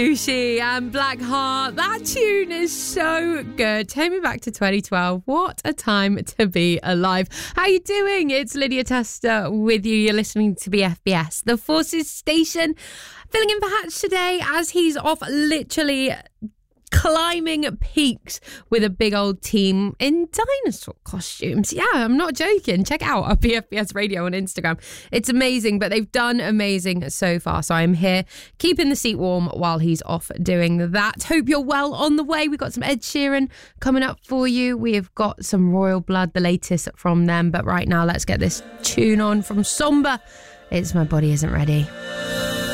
Sushi and Blackheart. That tune is so good. Take me back to 2012. What a time to be alive. How you doing? It's Lydia Tester with you. You're listening to BFBS, the Forces Station. Filling in for Hatch today as he's off literally climbing peaks with a big old team in dinosaur costumes. Yeah, I'm not joking. Check out our BFBS Radio on Instagram. It's amazing, but they've done amazing so far. So I'm here keeping the seat warm while he's off doing that. Hope you're well on the way. We've got some Ed Sheeran coming up for you. We have got some Royal Blood, the latest from them. But right now, let's get this tune on from Somber. It's My Body Isn't Ready.